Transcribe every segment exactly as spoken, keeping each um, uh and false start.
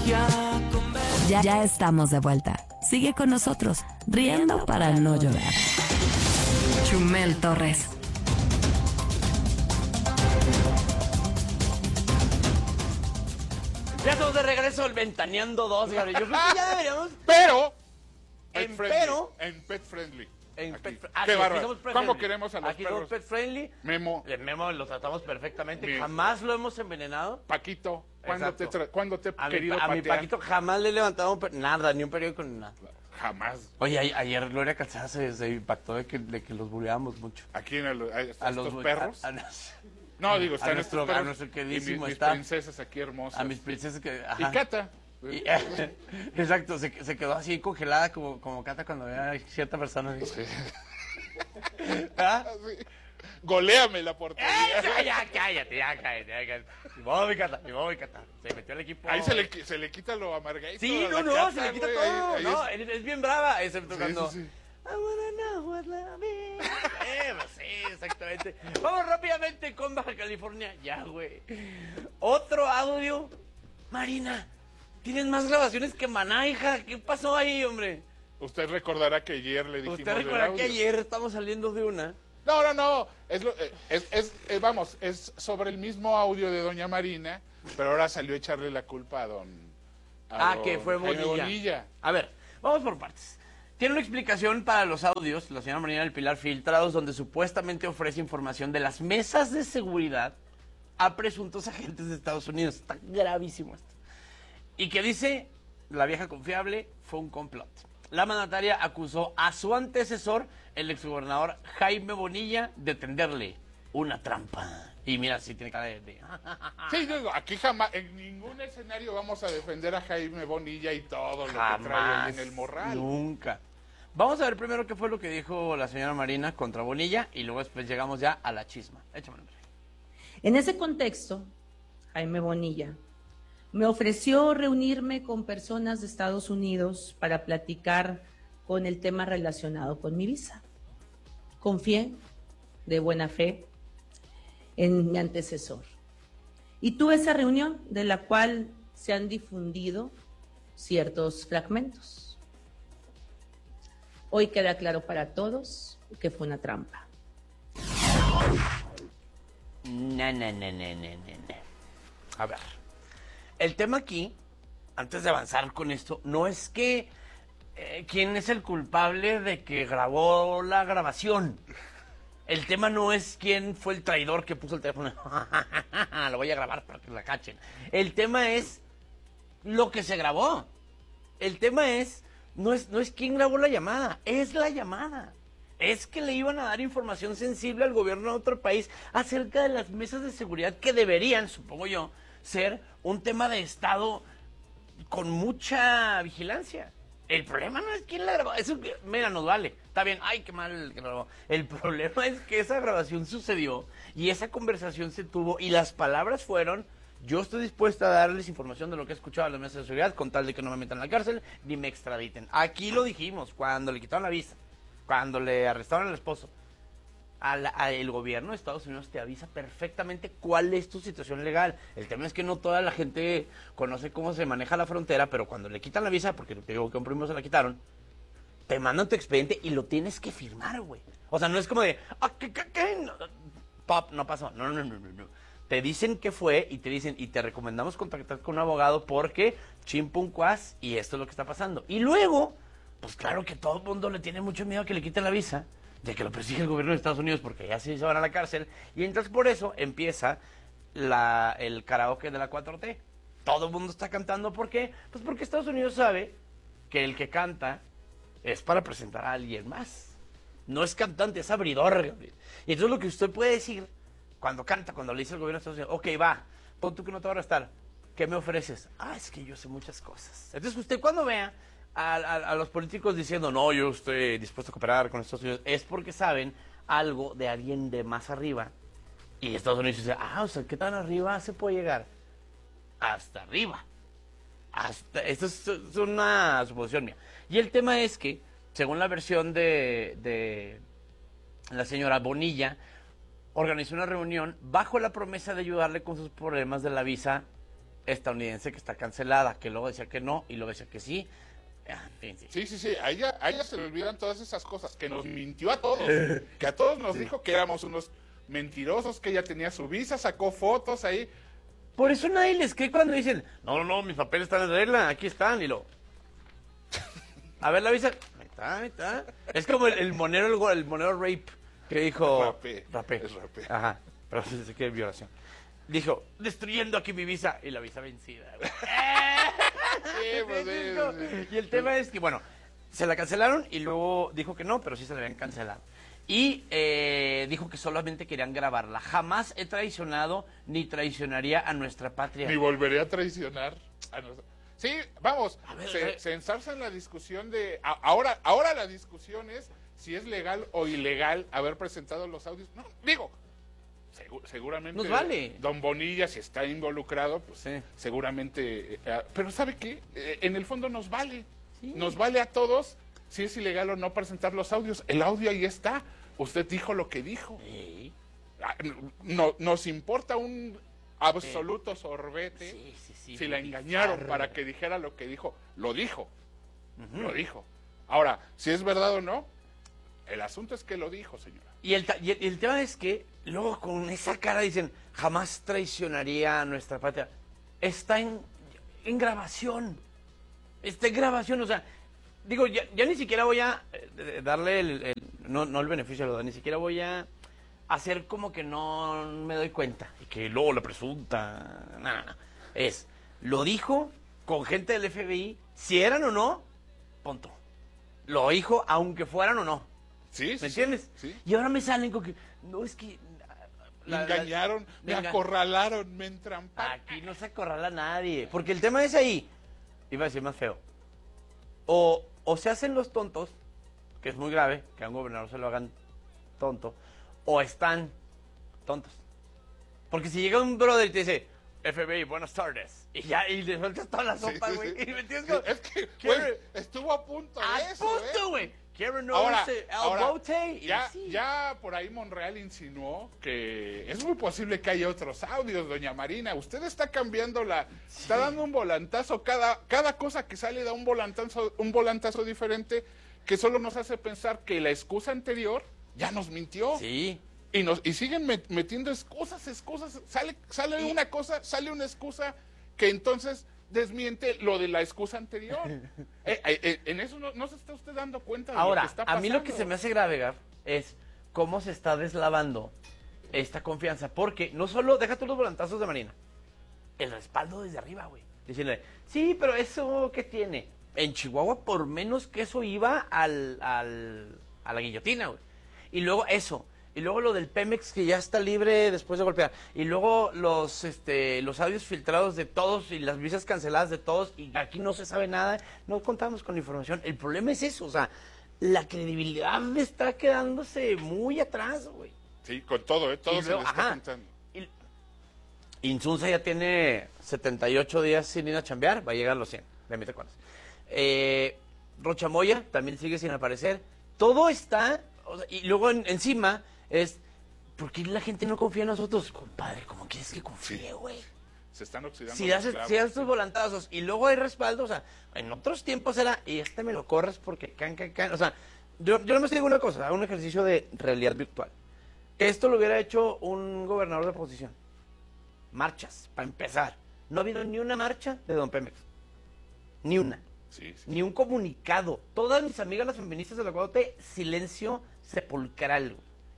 Ya, ya estamos de vuelta. Sigue con nosotros, riendo para no llorar. Chumel Torres. Ya estamos de regreso al Ventaneando dos, Gary. Yo creo que ya deberíamos... Pero... En Pet friendly, pero... En pet friendly. En Aquí. pet, Qué aquí, bárbaro. aquí ¿Cómo queremos a los aquí perros? somos pet friendly. Memo. El Memo lo tratamos perfectamente. Bien. Jamás lo hemos envenenado. Paquito, ¿cuándo te, Exacto. tra- ¿cuándo te he A mi, querido pa- a mi patear? Paquito jamás le he levantado un per- nada, ni un periódico ni nada. Jamás. Oye, a- ayer Gloria Calzada se, se impactó de que, de que los bulleábamos mucho. Aquí en el, a, A estos los bu- perros. a- a- no, digo, a están nuestro- estos perros. a nuestro queridísimo y mis, mis staff. princesas aquí hermosas. A mis princesas que... Y ajá. Cata. Y- exacto, se, se quedó así congelada como, como Cata cuando ve a cierta persona. Así. ¿Ah? Sí. Goléame la portería. ¡Eh, ya, ya, cállate, ya, cállate, ya, cállate! Y vos, mi Cata, y vos, mi Cata. Se metió al equipo. Ahí se le, qui- se le quita lo amargadito. Sí, a no, la no, Cata, se le quita güey. todo. Ahí No, es- es, es bien brava, excepto Sí, cuando... sí, sí. I wanna know what love is. Eh, pues sí, exactamente. Vamos rápidamente con Baja California. Ya, güey. Otro audio. Marina, tienes más grabaciones que Maná, hija. ¿Qué pasó ahí, hombre? Usted recordará que ayer le dijimos Usted del recuerda que audio. ayer estamos saliendo de una... No, no, no. Es, lo- eh, es, es, eh, vamos, es sobre el mismo audio de Doña Marina, pero ahora salió a echarle la culpa a don... a Ah, don que fue Jaime Bonilla. Bonilla. A ver, vamos por partes. Tiene una explicación para los audios, la señora Marina del Pilar, filtrados, donde supuestamente ofrece información de las mesas de seguridad a presuntos agentes de Estados Unidos. Está gravísimo esto. Y que dice, la vieja confiable, fue un complot. La mandataria acusó a su antecesor, el exgobernador Jaime Bonilla, de tenderle una trampa. Y mira, sí tiene cara de... de- Sí, digo, aquí jamás, en ningún escenario vamos a defender a Jaime Bonilla y todo lo que trae Jamás, él en el morral. nunca. Vamos a ver primero qué fue lo que dijo la señora Marina contra Bonilla y luego después llegamos ya a la chisma. Échame. En ese contexto, Jaime Bonilla me ofreció reunirme con personas de Estados Unidos para platicar con el tema relacionado con mi visa. Confié de buena fe en mi antecesor. Y tuve esa reunión de la cual se han difundido ciertos fragmentos. Hoy queda claro para todos que fue una trampa. No, no, no, no, no, no. A ver, el tema aquí, antes de avanzar con esto, no es que eh, quién es el culpable de que grabó la grabación. El tema no es quién fue el traidor que puso el teléfono. Lo voy a grabar para que la cachen. El tema es lo que se grabó. El tema es no es no es quién grabó la llamada, es la llamada. Es que le iban a dar información sensible al gobierno de otro país acerca de las mesas de seguridad que deberían, supongo yo, ser un tema de Estado con mucha vigilancia. El problema no es quién la grabó, eso, mira, nos vale, está bien, ay, qué mal el que grabó. El problema es que esa grabación sucedió y esa conversación se tuvo y las palabras fueron: yo estoy dispuesta a darles información de lo que he escuchado a las mesas de seguridad con tal de que no me metan en la cárcel ni me extraditen. Aquí lo dijimos cuando le quitaron la visa, cuando le arrestaron al esposo. A la- a el gobierno de Estados Unidos te avisa perfectamente cuál es tu situación legal. El tema es que no toda la gente conoce cómo se maneja la frontera, pero cuando le quitan la visa, porque te digo que un primo se la quitaron, te mandan tu expediente y lo tienes que firmar, güey. O sea, no es como de, ah, ¿qué, qué, qué? No, pop, no pasó. No, no, no, no, no. Te dicen qué fue y te dicen, y te recomendamos contactar con un abogado porque chimpuncuas y esto es lo que está pasando. Y luego, pues claro que todo el mundo le tiene mucho miedo a que le quiten la visa, de que lo persigue el gobierno de Estados Unidos porque ya sí se van a la cárcel. Y entonces por eso empieza la, el karaoke de la cuatro T. Todo el mundo está cantando, ¿por qué? Pues porque Estados Unidos sabe que el que canta es para presentar a alguien más. No es cantante, es abridor. Y entonces lo que usted puede decir cuando canta, cuando le dice al gobierno de Estados Unidos, ok, va, pon tú que no te va a arrestar, ¿qué me ofreces? Ah, es que yo sé muchas cosas. Entonces usted cuando vea a, a, a los políticos diciendo, no, yo estoy dispuesto a cooperar con Estados Unidos, es porque saben algo de alguien de más arriba. Y Estados Unidos dice, ah, o sea, ¿qué tan arriba se puede llegar? Hasta arriba. Hasta, esto es, es una suposición mía. Y el tema es que, según la versión de, de la señora Bonilla, organizó una reunión bajo la promesa de ayudarle con sus problemas de la visa estadounidense que está cancelada, que luego decía que no y luego decía que sí. Sí, sí, sí, a ella, a ella se le olvidan todas esas cosas, que nos mintió a todos, que a todos nos dijo que éramos unos mentirosos, que ella tenía su visa, sacó fotos ahí. Por eso nadie les cree cuando dicen, no, no, no, mis papeles están en regla, aquí están, y lo... A ver la visa, ahí está, ahí está. Es como el, el monero, el, el monero rape, que dijo... Rapé, rapé. es rapé. Ajá, pero sí que es violación. Dijo, destruyendo aquí mi visa, y la visa vencida, güey. Sí, pues, sí, sí. Y el tema es que, bueno, se la cancelaron y luego dijo que no, pero sí se la habían cancelado. Y eh, dijo que solamente querían grabarla. Jamás he traicionado ni traicionaría a nuestra patria. Ni volveré a traicionar a nosotros. Sí, vamos, A ver, se, a ver. se ensarza en la discusión de... a- ahora, ahora la discusión es si es legal o ilegal haber presentado los audios. No, digo, segu- seguramente... Nos vale. Don Bonilla, si está involucrado, pues Sí. seguramente... eh, eh, pero ¿sabe qué? Eh, en el fondo nos vale. Sí. Nos vale a todos si es ilegal o no presentar los audios. El audio ahí está. Usted dijo lo que dijo. Sí, Ah, No, nos importa un absoluto sorbete sí, sí, sí, si la muy engañaron bizarro. para que dijera lo que dijo. Lo dijo, lo dijo. Ahora, si es verdad o no, el asunto es que lo dijo, señora. Y el, ta- y el, y el tema es que luego con esa cara dicen, jamás traicionaría a nuestra patria. Está en, en grabación. Está en grabación, o sea, digo, ya, ya ni siquiera voy a eh, darle el, el- no, no el beneficio de la duda, ni siquiera voy a hacer como que no me doy cuenta. Y que luego la presunta. No, no, no. Es, lo dijo con gente del F B I, si eran o no, punto. Lo dijo aunque fueran o no. ¿Sí? ¿Me sí, entiendes? Sí. Y ahora me salen con que, no, es que... Me la- la- engañaron, me enga- acorralaron, me entramparon. Aquí no se acorrala a nadie. Porque el tema es ahí. Iba a decir más feo. O, o se hacen los tontos, que es muy grave, que a un gobernador se lo hagan tonto, o están tontos. Porque si llega un brother y te dice, F B I, buenas tardes, y ya, y le sueltas toda la Sí, sopa, sí, güey. sí. Y me entiendes, como, Es que, Quiero- güey, estuvo a punto de ¡a eso, punto, ¿eh? güey! Quiero no Ahora, sé, el ahora, bote. Y ya, sí. ya por ahí Monreal insinuó que es muy posible que haya otros audios, doña Marina. Usted está cambiando la, está dando un volantazo, cada, cada cosa que sale da un volantazo, un volantazo diferente que solo nos hace pensar que la excusa anterior ya nos mintió. Sí. Y nos, y siguen met- metiendo excusas, excusas, sale, sale Y- una cosa, sale una excusa que entonces desmiente lo de la excusa anterior. Eh, eh, eh, en eso no, no se está usted dando cuenta de Ahora, lo que está a pasando. mí lo que se me hace grave, Gaf, es cómo se está deslavando esta confianza. Porque no solo, deja tú los volantazos de Marina, el respaldo desde arriba, güey. Diciéndole, sí, pero eso, ¿qué tiene? En Chihuahua, por menos que eso iba al, al, a la guillotina, güey. Y luego eso. Y luego lo del Pemex que ya está libre después de golpear. Y luego los este los audios filtrados de todos y las visas canceladas de todos. Y aquí no se sabe nada. No contamos con la información. El problema es eso. O sea, la credibilidad está quedándose muy atrás, güey. Sí, con todo, ¿eh? Todo Y se luego- le está ajá. juntando. Y- Insunza ya tiene setenta y ocho días sin ir a chambear. Va a llegar a los cien. De mí te acuerdas. Eh, Rochamoya también sigue sin aparecer. Todo está... o sea, y luego en- encima... es, ¿por qué la gente no confía en nosotros? Compadre, ¿cómo quieres que confíe, güey? Se están oxidando Si los haces, clavos, si haces sí. tus volantazos y luego hay respaldo, o sea, en otros tiempos era, y este me lo corres porque can, can, can. O sea, yo, yo no me digo una cosa, hago un ejercicio de realidad virtual. Esto lo hubiera hecho un gobernador de oposición. Marchas, para empezar. No ha habido ni una marcha de Don Pemex. Ni una. Sí, sí. Ni un comunicado. Todas mis amigas las feministas de la Guadalupe, silencio sepulcral.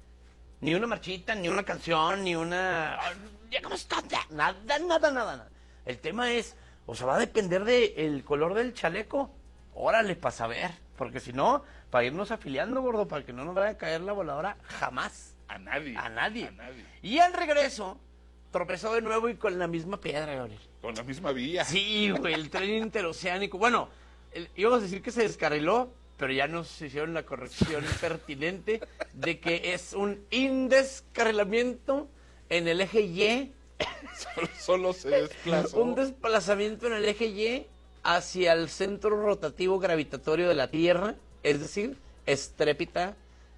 Ni una marchita, ni una canción, ni una... Ya, ¿cómo está? Nada, nada, nada, nada. El tema es, o sea, va a depender del color del chaleco. Órale, para saber. Porque si no, para irnos afiliando, gordo, para que no nos vaya a caer la voladora, jamás. A nadie. A nadie. A nadie. Y al regreso, tropezó de nuevo y con la misma piedra, Gabriel. Con la misma vía. Sí, güey, el tren interoceánico. Bueno, el- íbamos a decir que se descarriló, pero ya nos hicieron la corrección pertinente de que es un indescarrilamiento en el eje Y, Solo, solo se desplazó. un desplazamiento en el eje Y hacia el centro rotativo gravitatorio de la Tierra, es decir, estrépita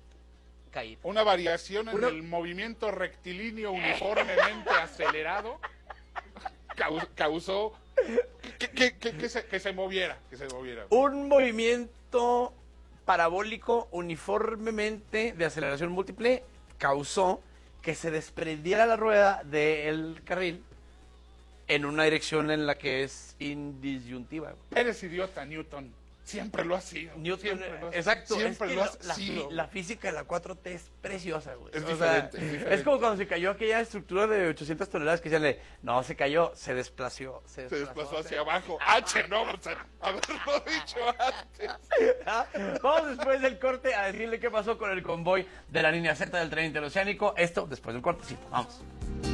caída. Una variación en Una- el movimiento rectilíneo uniformemente acelerado causó, causó que, que, que, que, se, que se moviera, que se moviera. Un movimiento parabólico uniformemente de aceleración múltiple causó que se desprendiera la rueda del carril en una dirección en la que es indisyuntiva. Eres idiota, Newton. Siempre lo ha sido. Newton, siempre lo ha, exacto. Siempre es que lo ha la, sido. La física de la cuatro T es preciosa, güey. Es o diferente, sea, es diferente. Es como cuando se cayó aquella estructura de ochocientas toneladas que decían, no, se cayó, se desplació. Se Se desplazó, desplazó hacia se... abajo. H, no, o sea, haberlo dicho antes. ¿Ah? Vamos después del corte a decirle qué pasó con el convoy de la línea Z del tren interoceánico. Esto después del cortecito. Vamos.